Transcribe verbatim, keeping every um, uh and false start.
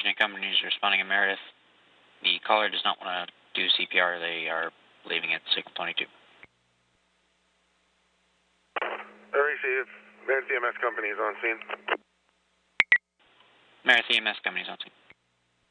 and Company is responding in Meredith. The caller does not want to do C P R. They are leaving at six twenty-two. R A C, it's Meredith E M S Company is on scene. Meredith E M S Company is on scene.